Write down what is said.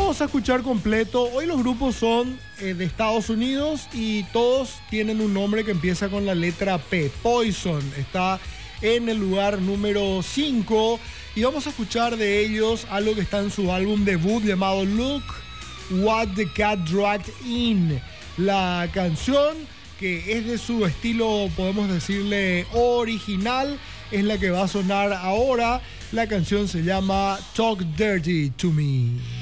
vamos a escuchar completo. Hoy los grupos son de Estados Unidos y todos tienen un nombre que empieza con la letra P. Poison está en el lugar número 5 y vamos a escuchar de ellos algo que está en su álbum debut llamado Look What the Cat Dragged In. La canción, que es de su estilo, podemos decirle, original, es la que va a sonar ahora. La canción se llama Talk Dirty to Me.